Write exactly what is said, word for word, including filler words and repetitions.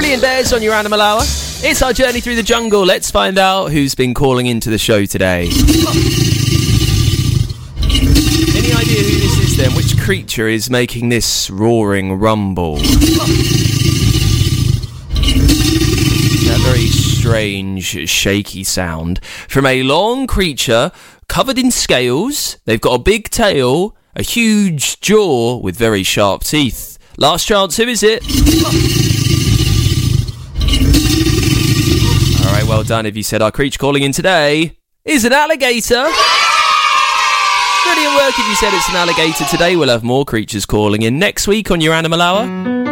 Grizzly and Bears on your Animal Hour. It's our journey through the jungle. Let's find out who's been calling into the show today. Any idea who this is then? Which creature is making this roaring rumble? That very strange, shaky sound from a long creature covered in scales. They've got a big tail, a huge jaw with very sharp teeth. Last chance, who is it? Alright, well done if you said our creature calling in today is an alligator. Brilliant work if you said it's an alligator today. We'll have more creatures calling in next week on your Animal Hour.